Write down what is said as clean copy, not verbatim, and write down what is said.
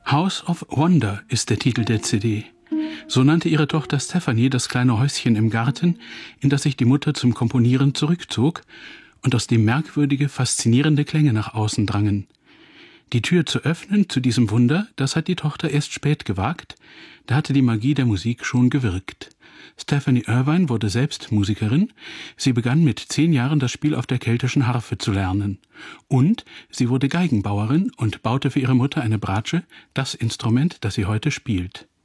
House of Wonder ist der Titel der CD. So nannte ihre Tochter Stephanie das kleine Häuschen im Garten, in das sich die Mutter zum Komponieren zurückzog und aus dem merkwürdige, faszinierende Klänge nach außen drangen. Die Tür zu öffnen zu diesem Wunder, das hat die Tochter erst spät gewagt, da hatte die Magie der Musik schon gewirkt. Stephanie Irvine wurde selbst Musikerin. Sie begann mit 10 Jahren das Spiel auf der keltischen Harfe zu lernen. Und sie wurde Geigenbauerin und baute für ihre Mutter eine Bratsche, das Instrument, das sie heute spielt.